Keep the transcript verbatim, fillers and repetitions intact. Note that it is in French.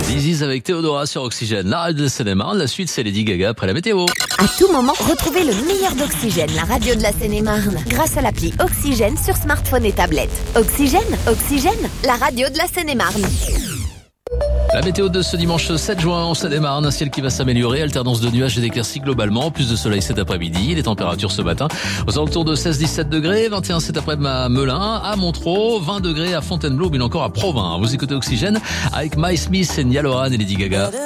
This Is avec Théodora sur Oxygène, la radio de Seine-et-Marne. La suite, c'est Lady Gaga après la météo. À tout moment, retrouvez le meilleur d'Oxygène, la radio de la Seine-et-Marne, grâce à l'appli Oxygène sur smartphone et tablette. Oxygène, Oxygène, la radio de la Seine-et-Marne. La météo de ce dimanche sept juin en Seine-et-Marne, un ciel qui va s'améliorer, alternance de nuages et d'éclaircies globalement, plus de soleil cet après-midi, les températures ce matin aux alentours de seize à dix-sept degrés, vingt et un cet après-midi à Melun, à Montreux, vingt degrés à Fontainebleau, mais encore à Provins. Vous écoutez Oxygène avec Mike Smith et Nia Loran et Lady Gaga.